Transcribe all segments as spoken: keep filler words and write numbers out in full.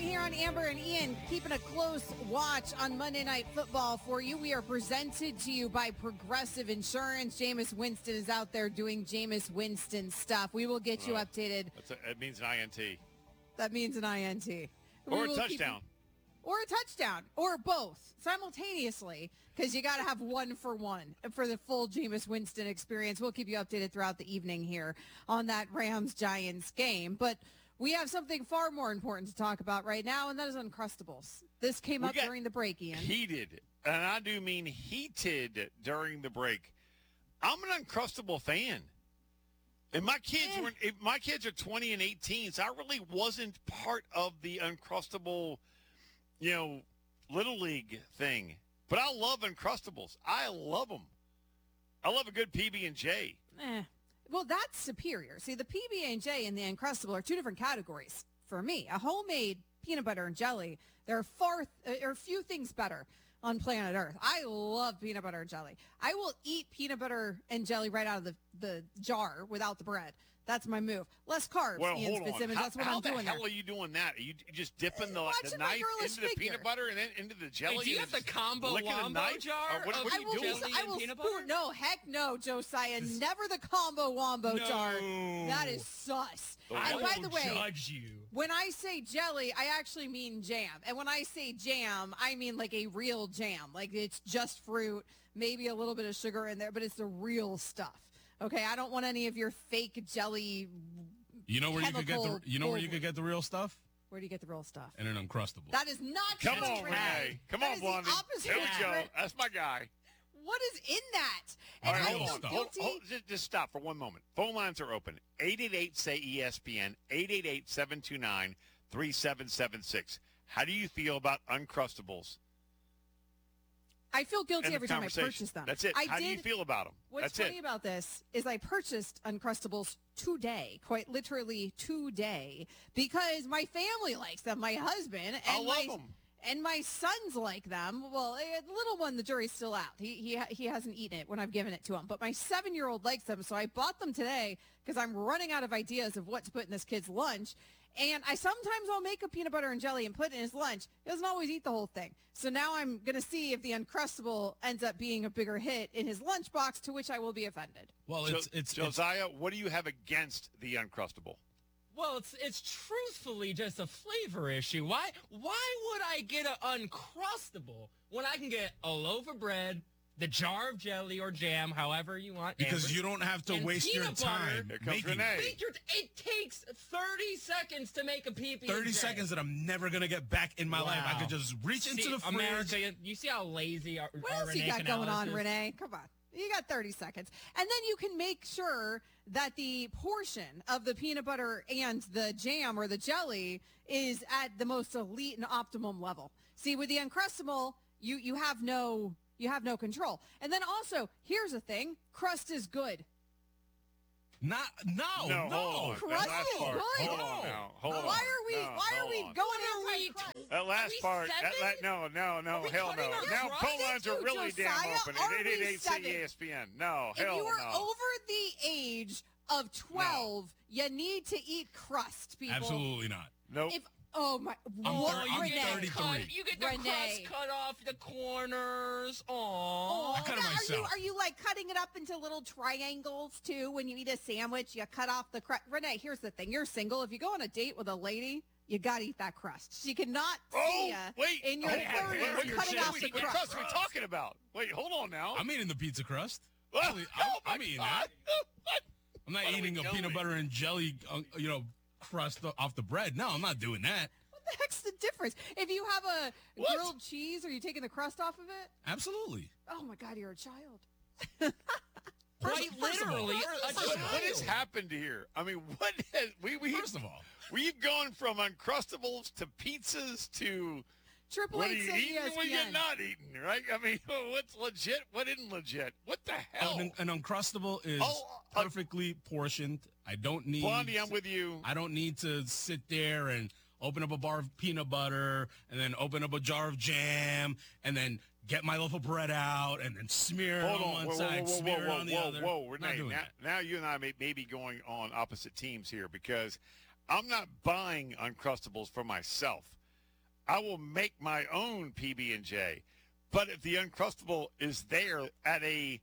here on Amber and Ian, keeping a close watch on Monday Night Football for you. We are presented to you by Progressive Insurance. Jameis Winston is out there doing Jameis Winston stuff. We will get you updated. That's a, it means an I N T. That means an I N T. Or a touchdown. Or a touchdown, or both simultaneously, because you got to have one for one for the full Jameis Winston experience. We'll keep you updated throughout the evening here on that Rams-Giants game. But we have something far more important to talk about right now, and that is Uncrustables. This came We up got during the break, Ian. Heated, and I do mean heated during the break. I'm an Uncrustable fan. And my kids Eh. were if my kids are twenty and eighteen, so I really wasn't part of the Uncrustable, you know, Little League thing. But I love Uncrustables. I love them. I love a good P B and J. Eh. Well, that's superior. See, the P B and J and the Uncrustable are two different categories for me. A homemade peanut butter and jelly, there are far, there are few things better on planet Earth. I love peanut butter and jelly. I will eat peanut butter and jelly right out of the, the jar without the bread. That's my move. Less carbs, Well, Ian hold on. Fitzsimmons. How, That's what how I'm the doing hell there. are you doing that? Are you just dipping the, Watching the my knife girlish into the figure. peanut butter and then into the jelly? Hey, do you and have the just combo licking the wombo knife? jar Or what, of what are I you will, doing? jelly I and will peanut spoon. butter? No, heck no, Josiah. Never the combo wombo No. jar. That is sus. I And by will the way, judge you. when I say jelly, I actually mean jam. And when I say jam, I mean like a real jam. Like it's just fruit, maybe a little bit of sugar in there, but it's the real stuff. Okay, I don't want any of your fake jelly. You know where you could get the Chemical you know where you bullshit. could get the real stuff? Where do you get the real stuff? And an Uncrustable. That is not Come true, on, Renee. Come That on, is the Blondie. opposite There we of go. true. That's my guy. What is in that? And All right, I hold feel on. guilty. Hold, hold, just, just stop for one moment. Phone lines are open. eight eight eight, say E S P N, eight eight eight, seven two nine, three seven seven six. How do you feel about Uncrustables? I feel guilty End of every time I conversation. purchase them. That's it. I How did, do you feel about them? What's That's funny it. about this is I purchased Uncrustables today, quite literally today, because my family likes them. My husband and I love my them. and my sons like them. Well, eh, the little one, the jury's still out. He he ha- he hasn't eaten it when I've given it to him. But my seven-year-old likes them, so I bought them today because I'm running out of ideas of what to put in this kid's lunch. And I sometimes I'll make a peanut butter and jelly and put it in his lunch. He doesn't always eat the whole thing. So now I'm going to see if the Uncrustable ends up being a bigger hit in his lunchbox, to which I will be offended. Well, Jo- it's it's, it's Josiah, what do you have against the Uncrustable? Well, it's it's truthfully just a flavor issue. Why why would I get an Uncrustable when I can get a loaf of bread, the jar of jelly or jam, however you want, because Amber, you don't have to and waste your peanut time butter. Here comes making Renee. Wait, you're- It takes thirty seconds to make a P B. thirty seconds that I'm never gonna get back in my life. I could just reach into See, the fridge. America, you see how lazy our, What our else you Renee got going Canales on, is? Renee? Come on. You got thirty seconds. And then you can make sure that the portion of the peanut butter and the jam or the jelly is at the most elite and optimum level. See, with the Uncrustable, you, you have no you have no control. And then also, here's the thing, crust is good. Not no No, no. hold on. Crust That last is part. good. Hold on now. Hold on. Why are we No, why are hold we on. going What are we anti-crust? t- That last Are we part, that, seven? that, no, no, no, Are we hell cutting no. our Now crust? phone lines are You, really damn Josiah, open. are At we eight eight eight, say seven? E S P N. No, If hell you are no. over the age of twelve, you need to eat crust, people. Absolutely not. Nope. If oh my, I'm what, thir- I'm Renee? thirty-three. Cut, you get the Renee. crust cut off the corners. Aww. Oh, I cut it now, are you myself. are you like cutting it up into little triangles too? When you eat a sandwich, you cut off the crust. Renee, here's the thing: you're single. If you go on a date with a lady, you gotta eat that crust. She cannot see Oh, you wait. in your Hold on. thirties Wait, wait, cutting wait, off wait, the what crust. crust are we talking about? Wait, hold on now. I'm eating the pizza crust. Oh, I'm, I'm, my I'm eating God. that. I'm not What are we eating a doing? peanut butter and jelly, uh, you know, crust off the bread. No, I'm not doing that. What the heck's the difference? If you have a What? grilled cheese, are you taking the crust off of it? Absolutely. Oh my God, you're a child. Quite first of all- literally, a What, what has child. happened here? I mean, what has we we First of all, we've gone from Uncrustables to pizzas to Triple what are eight you say eating and what are you E S P N. not eating, right? I mean, what's legit? What isn't legit? What the hell? an, an Uncrustable is Oh, uh, perfectly portioned. I don't need. Blondie, I'm with you. I don't need to sit there and open up a bar of peanut butter and then open up a jar of jam and then get my loaf of bread out and then smear it Hold on on, one whoa, whoa, side, whoa, whoa, smear it whoa, on the whoa, other. whoa, Not Renee. doing Now, that. now you and I may, may be going on opposite teams here because I'm not buying Uncrustables for myself. I will make my own P B and J. But if the Uncrustable is there at a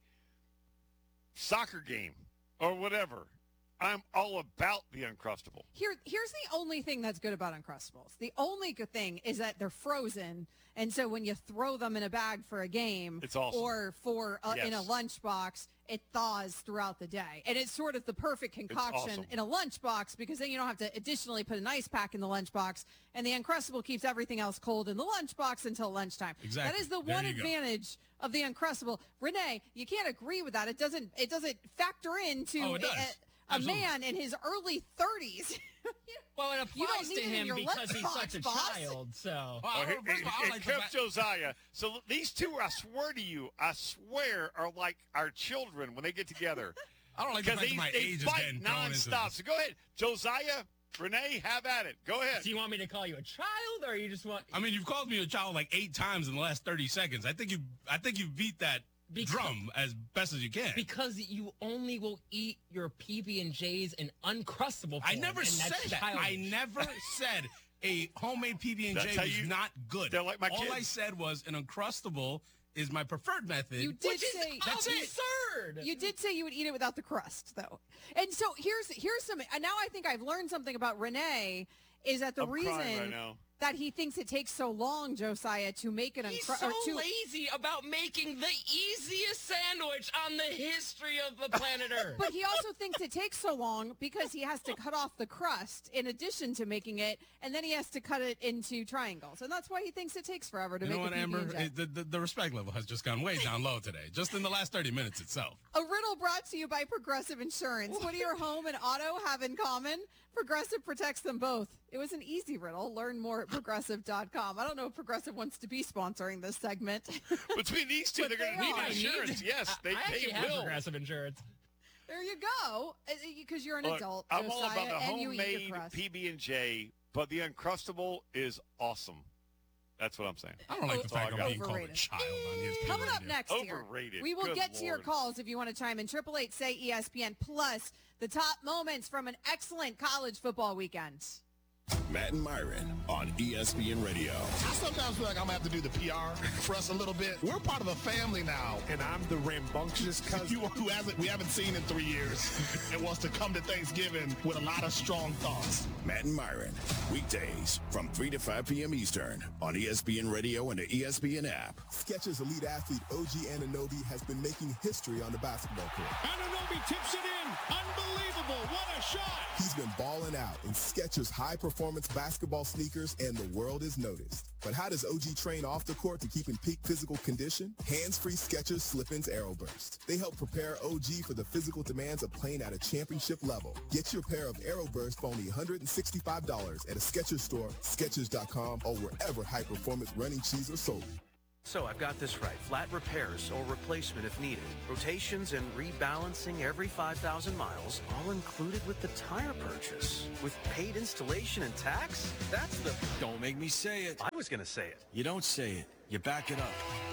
soccer game or whatever, I'm all about the Uncrustable. Here, here's the only thing that's good about Uncrustables. The only good thing is that they're frozen, and so when you throw them in a bag for a game, It's awesome. or for uh, in a Yes. lunchbox, it thaws throughout the day, and it's sort of the perfect concoction awesome. in a lunchbox because then you don't have to additionally put an ice pack in the lunchbox, and the Uncrustable keeps everything else cold in the lunchbox until lunchtime. Exactly. That is the There one you go. advantage of the Uncrustable. Renee, you can't agree with that. It doesn't. It doesn't factor into Oh, it does. a- a Absolutely. man in his early thirties. Well, it You don't applies need to it in him your because he's lunchbox, such a boss. child. So Well, Oh, here, first of all, I here like the comes fact- Josiah. So these two, I swear to you, I swear, are like our children when they get together. I don't like the Because fact they, that my they age is fight getting thrown into nonstop. this. So go ahead, Josiah, Renee, have at it. Go ahead. do you want me to call you a child, or you just want? I mean, you've called me a child like eight times in the last thirty seconds. I think you, I think you beat that Because- drum as best as you can. Because you only will eat your P B and J's in Uncrustable form. I never and said that's that. childish. I never said a homemade P B and J That's how was you- not good. they're like my All I kids. said was an Uncrustable is my preferred method. You did Which is say That's it. absurd. you did say you would eat it without the crust, though. And so here's here's some. And now I think I've learned something about Renee. Is that the I'm reason crying right now. that he thinks it takes so long, Josiah, to make it He's uncru- so or to, lazy about making the easiest sandwich on the history of the planet Earth. But he also thinks it takes so long because he has to cut off the crust in addition to making it, and then he has to cut it into triangles, and that's why he thinks it takes forever to You make know what, a P B and Amber? J. It- the, the, the respect level has just gone way down low today, just in the last thirty minutes itself. A riddle brought to you by Progressive Insurance. What do your home and auto have in common? Progressive protects them both. It was an easy riddle. Learn more at progressive dot com. I don't know if Progressive wants to be sponsoring this segment. Between these two, But they're going to they need are. insurance. Yes, they, I actually they have will. Progressive Insurance. There you go. Because you're an Look, adult, I'm all Josiah, about the and you eat homemade your crust. P B and J, but the Uncrustable is awesome. That's what I'm saying. I don't like the Oh, fact I I'm got being called a overrated. child on his Coming up next here, Overrated. we will Good get to your Lord. calls if you want to chime in. Triple eight say E S P N plus the top moments from an excellent college football weekend. Matt and Myron on E S P N Radio. I sometimes feel like I'm gonna have to do the P R for us a little bit. We're part of a family now, And I'm the rambunctious cousin. you who hasn't we haven't seen in three years and wants to come to Thanksgiving with a lot of strong thoughts. Matt and Myron, weekdays from three to five p.m. Eastern on E S P N Radio and the E S P N app. Skechers elite athlete O G Anunoby has been making history on the basketball court. Anunoby tips it in. Unbelievable. What a shot. He's been balling out in Skechers high-performance basketball sneakers, and the world is noticed. But how does O G train off the court to keep in peak physical condition? Hands-free Skechers Slip-ins Aeroburst. They help prepare O G for the physical demands of playing at a championship level. Get your pair of Aeroburst for only one hundred sixty-five dollars at a Skechers store, Skechers dot com, or wherever high-performance running shoes are sold. So I've got this right. Flat repairs or replacement if needed. Rotations and rebalancing every five thousand miles, all included with the tire purchase. With paid installation and tax? That's the... Don't make me say it. I was going to say it. You don't say it. You back it up.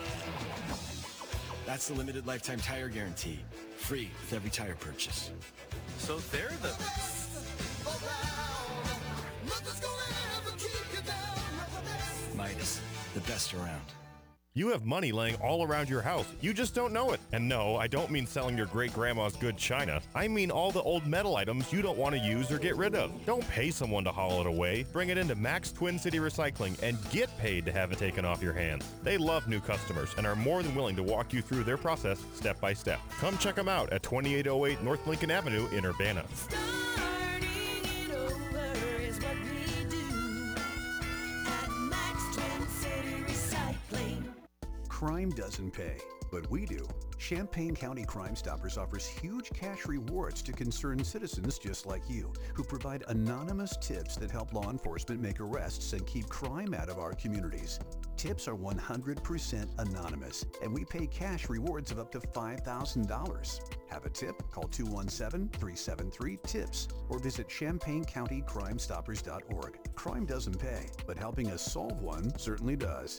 That's the limited lifetime tire guarantee. Free with every tire purchase. So they're the... Midas, the best around. You have money laying all around your house. You just don't know it. And no, I don't mean selling your great-grandma's good china. I mean all the old metal items you don't want to use or get rid of. Don't pay someone to haul it away. Bring it into Max Twin City Recycling and get paid to have it taken off your hands. They love new customers and are more than willing to walk you through their process step by step. Come check them out at twenty-eight oh eight North Lincoln Avenue in Urbana. Crime doesn't pay, but we do. Champaign County Crime Stoppers offers huge cash rewards to concerned citizens just like you, who provide anonymous tips that help law enforcement make arrests and keep crime out of our communities. Tips are one hundred percent anonymous, and we pay cash rewards of up to five thousand dollars. Have a tip? Call two one seven, three seven three, TIPS or visit champaign county crime stoppers dot org. Crime doesn't pay, but helping us solve one certainly does.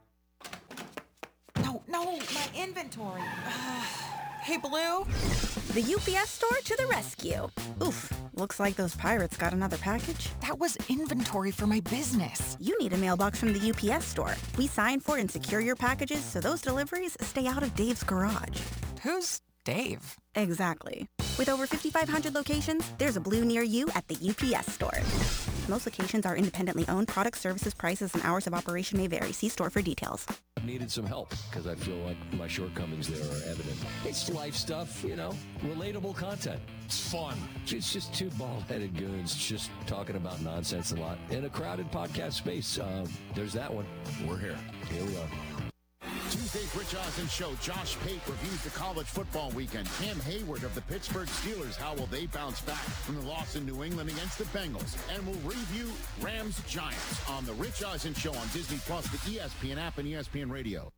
No, no, my inventory. Hey, Blue, The U P S store to the rescue. Oof, looks like those pirates got another package. That was inventory for my business. You need a mailbox from the U P S store. We sign for and secure your packages so those deliveries stay out of Dave's garage. Who's Dave? Exactly. With over fifty-five hundred locations, there's a Blue near you at the U P S store. Most locations are independently owned. Products, services, prices, and hours of operation may vary. See store for details. I've needed some help because I feel like my shortcomings there are evident. It's life stuff, you know, relatable content. It's fun. It's just two bald-headed goons just talking about nonsense a lot. In a crowded podcast space, uh, there's that one. We're here. Here we are. Tuesday's Rich Eisen Show. Josh Pate reviews the college football weekend. Cam Hayward of the Pittsburgh Steelers. How will they bounce back from the loss in New England against the Bengals? And we'll review Rams Giants on the Rich Eisen Show on Disney Plus, the E S P N app, and E S P N Radio.